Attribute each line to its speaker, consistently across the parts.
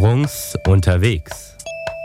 Speaker 1: Bruns unterwegs.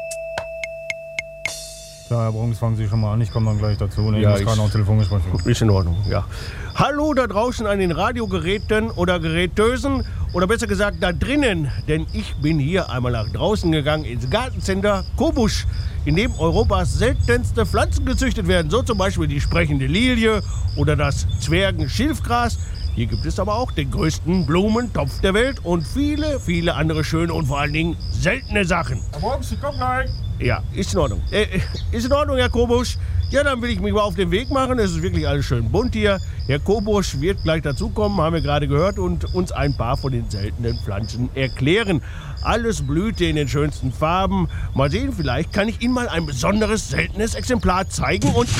Speaker 2: Ja, Herr Bruns, fangen Sie schon mal an, ich komme dann gleich dazu. Ne?
Speaker 3: Ja,
Speaker 2: ich muss gerade noch ein Telefongespräch führen.
Speaker 3: Ist in Ordnung, ja. Hallo da draußen an den Radiogeräten oder Gerätdösen oder besser gesagt da drinnen, denn ich bin hier einmal nach draußen gegangen ins Gartencenter Kobusch, in dem Europas seltenste Pflanzen gezüchtet werden, so zum Beispiel die sprechende Lilie oder das Zwergenschilfgras. Hier gibt es aber auch den größten Blumentopf der Welt und viele, viele andere schöne und vor allen Dingen seltene Sachen.
Speaker 2: Herr Bruns, ich komm gleich.
Speaker 3: Ja, ist in Ordnung. Ist in Ordnung, Herr Kobusch. Ja, dann will ich mich mal auf den Weg machen. Es ist wirklich alles schön bunt hier. Herr Kobusch wird gleich dazukommen, haben wir gerade gehört, und uns ein paar von den seltenen Pflanzen erklären. Alles blüht in den schönsten Farben. Mal sehen, vielleicht kann ich Ihnen mal ein besonderes, seltenes Exemplar zeigen und...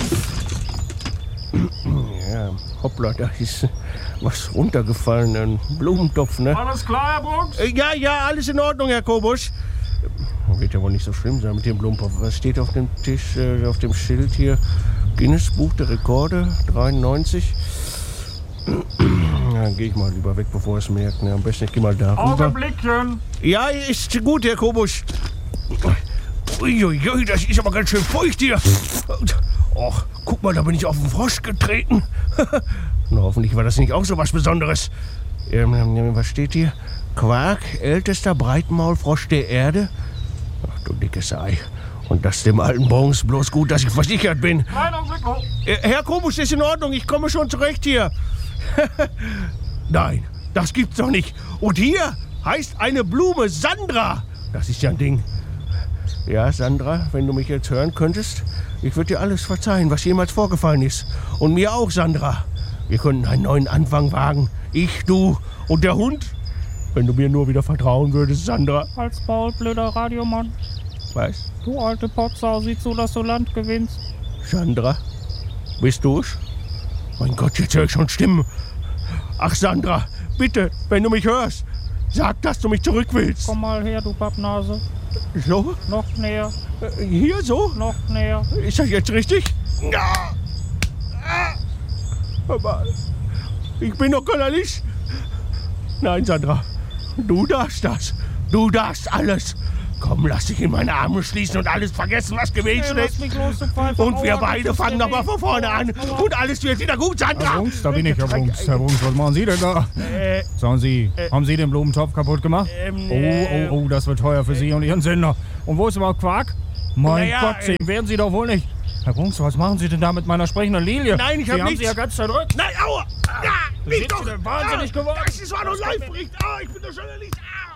Speaker 3: Ja, hoppla, da ist was runtergefallen, ein Blumentopf, ne?
Speaker 2: Alles klar, Herr Bruns?
Speaker 3: Ja, alles in Ordnung, Herr Kobusch. Wird ja wohl nicht so schlimm sein mit dem Blumentopf. Was steht auf dem Tisch, auf dem Schild hier? Guinness Buch der Rekorde, 93. Ja, geh ich mal lieber weg, bevor es merkt. Ne? Am besten, ich geh mal da rüber.
Speaker 2: Augenblickchen.
Speaker 3: Ja, ist gut, Herr Kobusch. Uiuiui, das ist aber ganz schön feucht hier. Och, guck mal, da bin ich auf den Frosch getreten. Na, hoffentlich war das nicht auch so was Besonderes. Was steht hier? Quark, ältester Breitmaulfrosch der Erde? Ach du dickes Ei. Und das dem alten Bruns bloß gut, dass ich versichert bin. Herr Kobusch, ist in Ordnung, ich komme schon zurecht hier. Nein, das gibt's doch nicht. Und hier heißt eine Blume Sandra. Das ist ja ein Ding. Ja, Sandra, wenn du mich jetzt hören könntest, ich würde dir alles verzeihen, was jemals vorgefallen ist. Und mir auch, Sandra. Wir könnten einen neuen Anfang wagen. Ich, du und der Hund. Wenn du mir nur wieder vertrauen würdest, Sandra.
Speaker 4: Als Paul, blöder Radiomann.
Speaker 3: Was?
Speaker 4: Du alte Potsau, sieh zu, dass du Land gewinnst.
Speaker 3: Sandra, bist du's? Mein Gott, jetzt höre ich schon Stimmen. Ach, Sandra, bitte, wenn du mich hörst, sag, dass du mich zurück willst.
Speaker 4: Komm mal her, du Pappnase.
Speaker 3: So?
Speaker 4: Noch näher.
Speaker 3: Hier so?
Speaker 4: Noch näher.
Speaker 3: Ist das jetzt richtig? Ja. Aber ich bin doch keiner nicht. Nein, Sandra, du darfst das. Du darfst alles. Komm, lass dich in meine Arme schließen und alles vergessen, was gewesen ist. Und wir beide fangen nochmal von vorne an. Und alles wird wieder gut, Sandra.
Speaker 2: Herr Bruns, da bin ich, Herr Bruns. Herr Bruns, was machen Sie denn da? Sagen Sie, haben Sie den Blumentopf kaputt gemacht? Oh, das wird teuer für Sie und Ihren Sender. Und wo ist überhaupt Quark? Mein Gott, sehen werden Sie doch wohl nicht. Herr Bruns, was machen Sie denn da mit meiner sprechenden Lilie?
Speaker 3: Nein, ich hab nichts.
Speaker 2: Sie haben sie ja ganz zerdrückt.
Speaker 3: Nein, aua! Ja,
Speaker 2: Sind Sie denn wahnsinnig geworden?
Speaker 3: Das war doch Live-Bericht. Ich bin doch Journalist.